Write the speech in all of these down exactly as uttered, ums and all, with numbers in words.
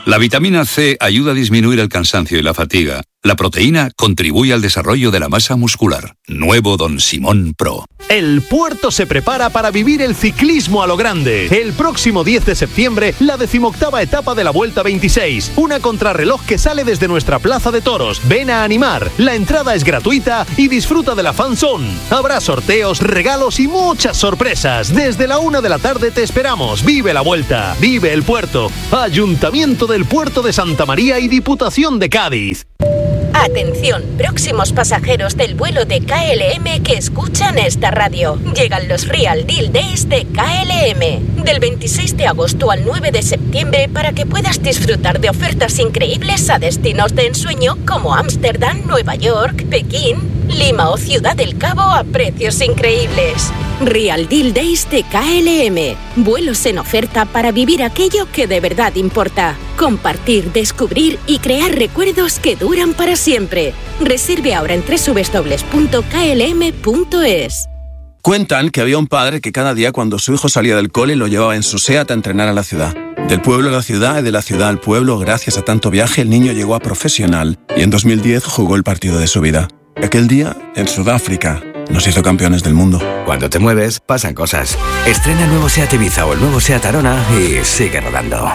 La vitamina C ayuda a disminuir el cansancio y la fatiga. La proteína contribuye al desarrollo de la masa muscular. Nuevo Don Simón Pro. El Puerto se prepara para vivir el ciclismo a lo grande. El próximo diez de septiembre, la decimoctava etapa de la Vuelta veintiséis. Una contrarreloj que sale desde nuestra plaza de toros. Ven a animar. La entrada es gratuita y disfruta de la fan zone. Habrá sorteos, regalos y muchas sorpresas. Desde la una de la tarde te esperamos. Vive la Vuelta. Vive el Puerto. Ayuntamiento del Puerto de Santa María y Diputación de Cádiz. Atención, próximos pasajeros del vuelo de K L M que escuchan esta radio. Llegan los Real Deal Days de K L M. Del veintiséis de agosto al nueve de septiembre para que puedas disfrutar de ofertas increíbles a destinos de ensueño como Ámsterdam, Nueva York, Pekín, Lima o Ciudad del Cabo a precios increíbles. Real Deal Days de K L M. Vuelos en oferta para vivir aquello que de verdad importa. Compartir, descubrir y crear recuerdos que duran para siempre. Reserve ahora en doble u doble u doble u punto k l m punto e s. Cuentan que había un padre que cada día cuando su hijo salía del cole lo llevaba en su SEAT a entrenar a la ciudad. Del pueblo a la ciudad y de la ciudad al pueblo, gracias a tanto viaje, el niño llegó a profesional y en dos mil diez jugó el partido de su vida. Aquel día, en Sudáfrica, nos hizo campeones del mundo. Cuando te mueves, pasan cosas. Estrena el nuevo SEAT Ibiza o el nuevo SEAT Arona y sigue rodando.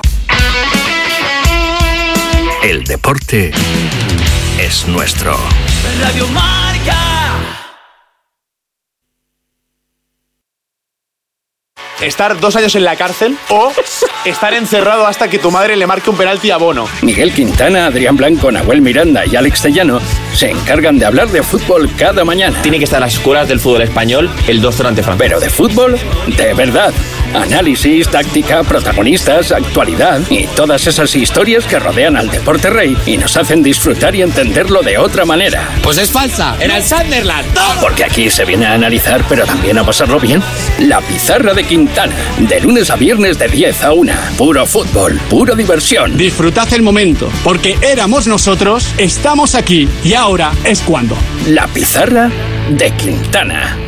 El deporte es nuestro. Radio Marca. Estar dos años en la cárcel o estar encerrado hasta que tu madre le marque un penalti a Bono. Miguel Quintana, Adrián Blanco, Nahuel Miranda y Alex Tellano se encargan de hablar de fútbol cada mañana. Tiene que estar a las escuelas del fútbol español el doctor ante Francia. Pero de fútbol, de verdad. Análisis, táctica, protagonistas, actualidad y todas esas historias que rodean al deporte rey y nos hacen disfrutar y entenderlo de otra manera. Pues es falsa, era el Sunderland. Porque aquí se viene a analizar, pero también a pasarlo bien. La Pizarra de Quintana, de lunes a viernes de diez a una. Puro fútbol, pura diversión. Disfrutad el momento, porque éramos nosotros, estamos aquí y ahora es cuando. La Pizarra de Quintana.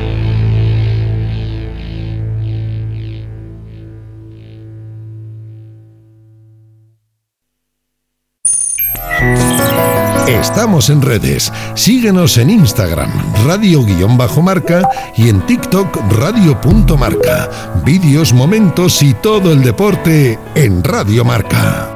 Estamos en redes. Síguenos en Instagram, radio-marca y en TikTok, radio.marca. Vídeos, momentos y todo el deporte en Radio Marca.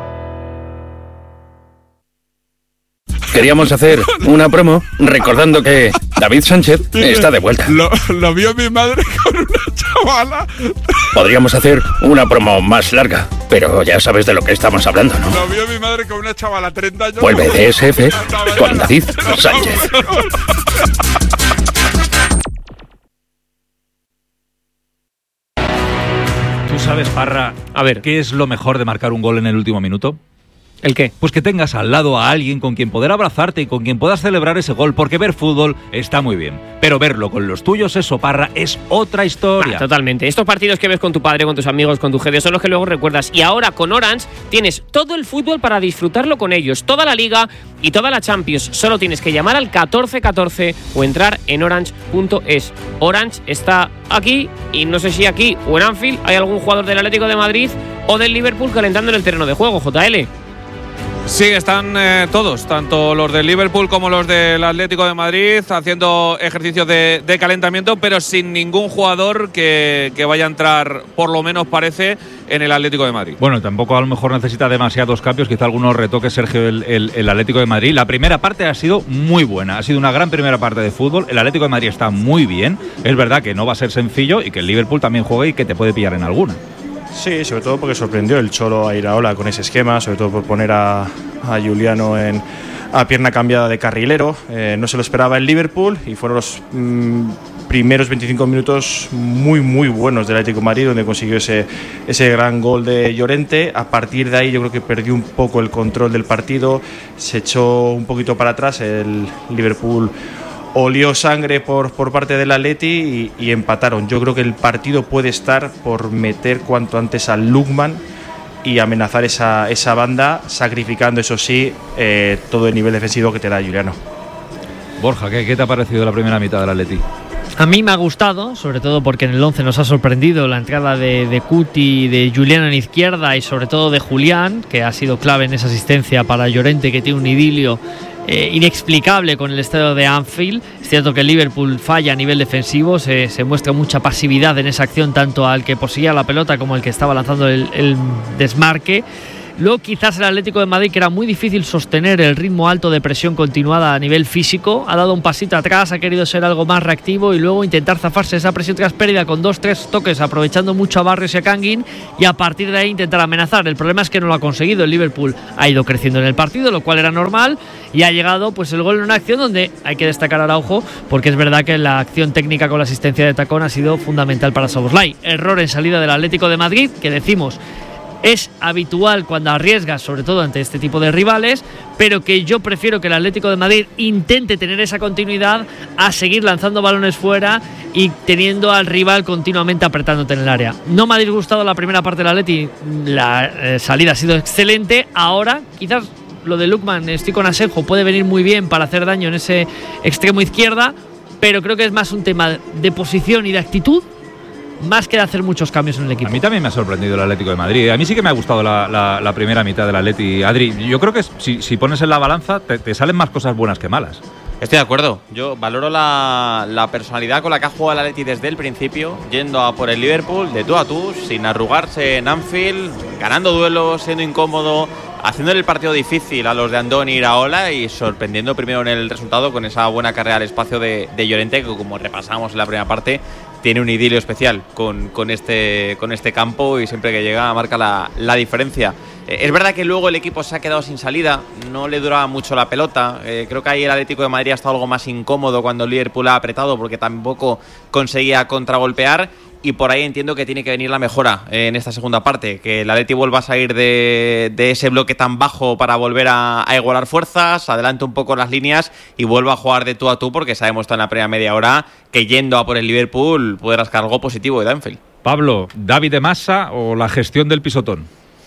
Queríamos hacer una promo recordando que David Sánchez está de vuelta. Lo, lo vio mi madre con una chavala. Podríamos hacer una promo más larga, pero ya sabes de lo que estamos hablando, ¿no? Lo vio mi madre con una chavala, treinta años. Vuelve D S F con David Sánchez. ¿Tú sabes, Parra, a ver, qué es lo mejor de marcar un gol en el último minuto? ¿El qué? Pues que tengas al lado a alguien con quien poder abrazarte y con quien puedas celebrar ese gol, porque ver fútbol está muy bien, pero verlo con los tuyos, eso, Parra, es otra historia. Ah, totalmente. Estos partidos que ves con tu padre, con tus amigos, con tu G D, son los que luego recuerdas. Y ahora con Orange tienes todo el fútbol para disfrutarlo con ellos, toda la Liga y toda la Champions. Solo tienes que llamar al catorce catorce o entrar en orange punto es. Orange está aquí y no sé si aquí o en Anfield hay algún jugador del Atlético de Madrid o del Liverpool calentando en el terreno de juego, J L. Sí, están eh, todos, tanto los del Liverpool como los del Atlético de Madrid, haciendo ejercicios de, de calentamiento, pero sin ningún jugador que, que vaya a entrar, por lo menos parece, en el Atlético de Madrid. Bueno, tampoco a lo mejor necesita demasiados cambios, quizá algunos retoques, Sergio, el, el, el Atlético de Madrid. La primera parte ha sido muy buena, ha sido una gran primera parte de fútbol. El Atlético de Madrid está muy bien, es verdad que no va a ser sencillo y que el Liverpool también juega y que te puede pillar en alguna. Sí, sobre todo porque sorprendió el Cholo a Iraola con ese esquema, sobre todo por poner a, a Juliano en, a pierna cambiada de carrilero. Eh, no se lo esperaba el Liverpool y fueron los mmm, primeros veinticinco minutos muy, muy buenos del Atlético de Madrid, donde consiguió ese, ese gran gol de Llorente. A partir de ahí yo creo que perdió un poco el control del partido, se echó un poquito para atrás, el Liverpool olió sangre por, por parte del Atleti y, y empataron. Yo creo que el partido puede estar por meter cuanto antes al Lukman y amenazar esa, esa banda, sacrificando, eso sí, eh, todo el nivel defensivo que te da Juliano. Borja, ¿qué, qué te ha parecido la primera mitad del Atleti? A mí me ha gustado, sobre todo porque en el once nos ha sorprendido la entrada de, de Cuti, de Julián en izquierda y sobre todo de Julián, que ha sido clave en esa asistencia para Llorente, que tiene un idilio eh, inexplicable con el estadio de Anfield. Es cierto que el Liverpool falla a nivel defensivo, se, se muestra mucha pasividad en esa acción, tanto al que poseía la pelota como al que estaba lanzando el, el desmarque. Luego quizás el Atlético de Madrid, que era muy difícil sostener el ritmo alto de presión continuada a nivel físico, ha dado un pasito atrás, ha querido ser algo más reactivo y luego intentar zafarse esa presión tras pérdida con dos, tres toques, aprovechando mucho a Barrios y a Kangin, y a partir de ahí intentar amenazar. El problema es que no lo ha conseguido. El Liverpool ha ido creciendo en el partido, lo cual era normal, y ha llegado pues el gol en una acción donde hay que destacar a Araujo, porque es verdad que la acción técnica con la asistencia de tacón ha sido fundamental para Szoboszlai. Error en salida del Atlético de Madrid, que decimos es habitual cuando arriesgas, sobre todo ante este tipo de rivales, pero que yo prefiero que el Atlético de Madrid intente tener esa continuidad a seguir lanzando balones fuera y teniendo al rival continuamente apretándote en el área. No me ha disgustado la primera parte del Atleti, la eh, salida ha sido excelente. Ahora quizás lo de Lookman, estoy con Asenjo, puede venir muy bien para hacer daño en ese extremo izquierda, pero creo que es más un tema de posición y de actitud, más que de hacer muchos cambios en el equipo. A mí también me ha sorprendido el Atlético de Madrid. A mí sí que me ha gustado la, la, la primera mitad del Atleti. Adri, yo creo que si, si pones en la balanza te, te salen más cosas buenas que malas. Estoy de acuerdo. Yo valoro la, la personalidad con la que ha jugado el Atleti desde el principio, yendo a por el Liverpool de tú a tú, sin arrugarse en Anfield, ganando duelos, siendo incómodo, haciendo el partido difícil a los de Andoni y Iraola y sorprendiendo primero en el resultado con esa buena carrera al espacio de, de Llorente, que como repasamos en la primera parte, tiene un idilio especial con, con, este, con este campo y siempre que llega marca la, la diferencia. Eh, es verdad que luego el equipo se ha quedado sin salida, no le duraba mucho la pelota. Eh, creo que ahí el Atlético de Madrid ha estado algo más incómodo cuando el Liverpool ha apretado porque tampoco conseguía contragolpear. Y por ahí entiendo que tiene que venir la mejora en esta segunda parte, que el Atleti vuelva a salir de, de ese bloque tan bajo para volver a, a igualar fuerzas, adelante un poco las líneas y vuelva a jugar de tú a tú, porque sabemos en la primera media hora que yendo a por el Liverpool puede rascar algo positivo de Anfield. Pablo, ¿David de Massa o la gestión del pisotón?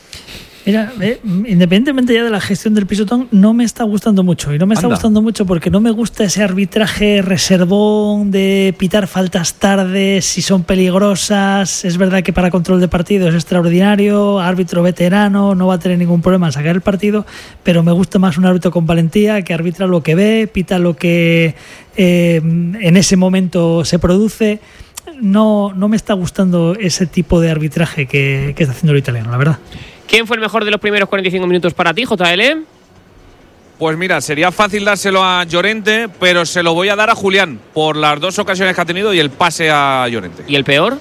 Mira, eh, independientemente ya de la gestión del pisotón, no me está gustando mucho. Y no me está Anda. gustando mucho porque no me gusta ese arbitraje reservón de pitar faltas tardes, si son peligrosas. Es verdad que para control de partido es extraordinario, árbitro veterano, no va a tener ningún problema en sacar el partido, pero me gusta más un árbitro con valentía, que arbitra lo que ve, pita lo que eh, en ese momento se produce. No, no me está gustando ese tipo de arbitraje que, que está haciendo el italiano, la verdad. ¿Quién fue el mejor de los primeros cuarenta y cinco minutos para ti, J L? Pues mira, sería fácil dárselo a Llorente, pero se lo voy a dar a Julián por las dos ocasiones que ha tenido y el pase a Llorente. ¿Y el peor?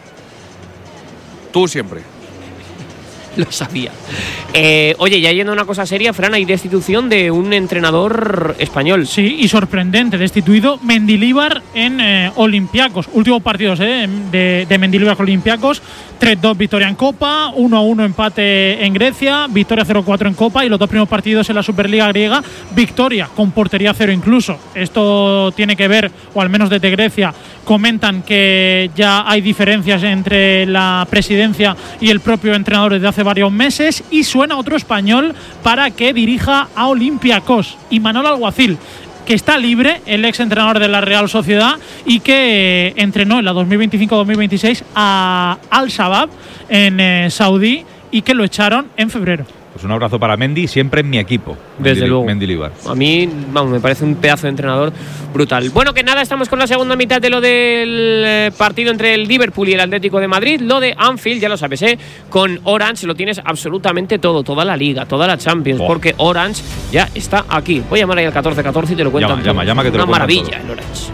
Tú siempre. Lo sabía. Eh, oye, ya yendo a una cosa seria, Fran, hay destitución de un entrenador español. Sí, y sorprendente, destituido Mendilibar en eh, Olympiacos. Últimos partidos eh, de, de Mendilibar con Olympiacos. tres dos victoria en Copa, uno a uno empate en Grecia, victoria cero cuatro en Copa y los dos primeros partidos en la Superliga griega, victoria con portería cero incluso. Esto tiene que ver, o al menos desde Grecia, comentan que ya hay diferencias entre la presidencia y el propio entrenador desde hace varios meses y suena otro español para que dirija a Olympiacos, Imanol Alguacil, que está libre, el ex entrenador de la Real Sociedad y que eh, entrenó en la dos mil veinticinco dos mil veintiséis a Al-Shabaab en eh, Saudí y que lo echaron en febrero. Pues un abrazo para Mendy, siempre en mi equipo. Desde Mendy, luego. Mendilibar. A mí, vamos, me parece un pedazo de entrenador brutal. Bueno, que nada, estamos con la segunda mitad de lo del partido entre el Liverpool y el Atlético de Madrid. Lo de Anfield, ya lo sabes, ¿eh? Con Orange lo tienes absolutamente todo, toda la Liga, toda la Champions, oh. porque Orange ya está aquí. Voy a llamar ahí al catorce catorce y te lo cuento. Llama, llama, llama que te Una lo maravilla todo. el Orange.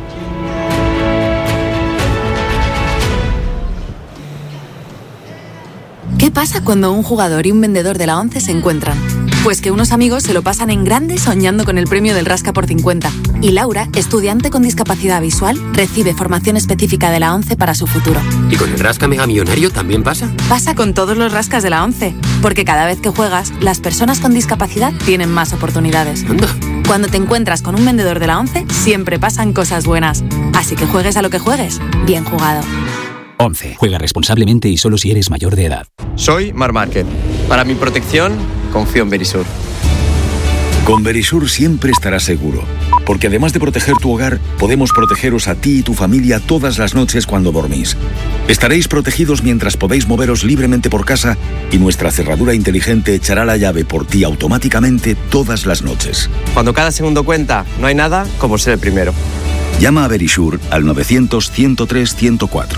¿Qué pasa cuando un jugador y un vendedor de la ONCE se encuentran? Pues que unos amigos se lo pasan en grande soñando con el premio del Rasca por cincuenta. Y Laura, estudiante con discapacidad visual, recibe formación específica de la ONCE para su futuro. ¿Y con el Rasca Mega Millonario también pasa? Pasa con todos los rascas de la ONCE. Porque cada vez que juegas, las personas con discapacidad tienen más oportunidades. Anda. Cuando te encuentras con un vendedor de la ONCE, siempre pasan cosas buenas. Así que juegues a lo que juegues, bien jugado. ONCE. Juega responsablemente y solo si eres mayor de edad. Soy Mar Márquez. Para mi protección, confío en Verisur. Con Verisur siempre estarás seguro. porque además de proteger tu hogar, podemos protegeros a ti y tu familia todas las noches cuando dormís. Estaréis protegidos mientras podéis moveros libremente por casa y nuestra cerradura inteligente echará la llave por ti automáticamente todas las noches. Cuando cada segundo cuenta, no hay nada como ser el primero. Llama a Verisure al novecientos, ciento tres, ciento cuatro.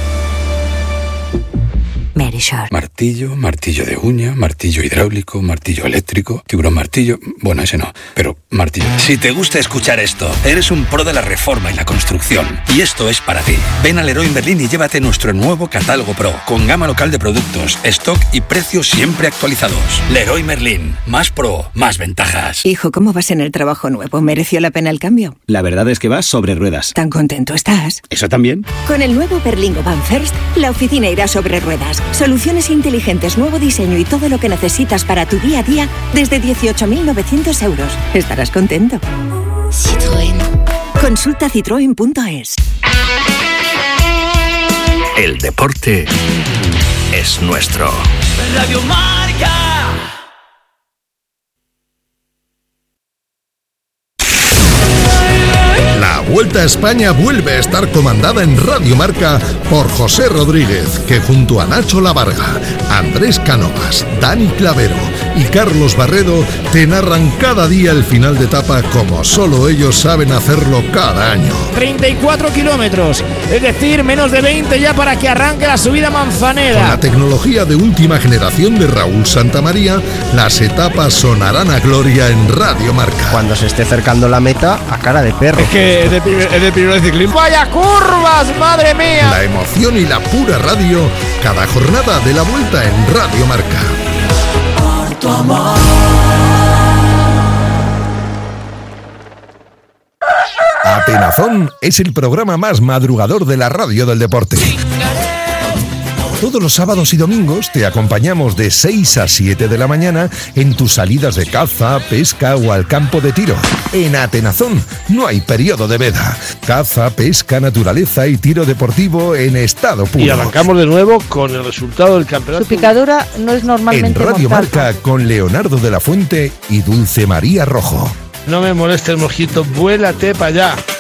Verisure. Martillo, martillo de uña, martillo hidráulico, martillo eléctrico, tiburón martillo. Bueno, ese no, pero martillo. Si te gusta escuchar esto, eres un pro de la reforma y la construcción. Y esto es para ti. Ven a Leroy Merlin y llévate nuestro nuevo catálogo Pro, con gama local de productos, stock y precios siempre actualizados. Leroy Merlin. Más pro, más ventajas. Hijo, ¿cómo vas en el trabajo nuevo? ¿Mereció la pena el cambio? La verdad es que vas sobre ruedas. ¿Tan contento estás? ¿Eso también? Con el nuevo Berlingo Van First, la oficina irá sobre ruedas. Soluciones inteligentes, nuevo diseño y todo lo que necesitas para tu día a día desde dieciocho mil novecientos euros. Estarás contento. Citroën. Consulta citroen punto es. El deporte es nuestro. Radio Marca. La Vuelta a España vuelve a estar comandada en Radio Marca por José Rodríguez, que junto a Nacho Lavarga, Andrés Cánovas, Dani Clavero y Carlos Barredo te narran cada día el final de etapa como solo ellos saben hacerlo cada año. treinta y cuatro kilómetros, es decir, menos de veinte ya para que arranque la subida Manzanera. Con la tecnología de última generación de Raúl Santamaría, las etapas sonarán a gloria en Radio Marca. Cuando se esté acercando la meta, a cara de perro. Es que es de, es de primer ciclismo. ¡Vaya curvas, madre mía! La emoción y la pura radio, cada jornada de la Vuelta en Radio Marca. Por tu amor. Atenazón es el programa más madrugador de la radio del deporte. Todos los sábados y domingos te acompañamos de seis a siete de la mañana en tus salidas de caza, pesca o al campo de tiro. En Atenazón no hay periodo de veda. Caza, pesca, naturaleza y tiro deportivo en estado puro. Y arrancamos de nuevo con el resultado del campeonato. Su picadura no es normalmente En Radio mortal. Marca con Leonardo de la Fuente y Dulce María Rojo. No me moleste el mojito, vuélate para allá.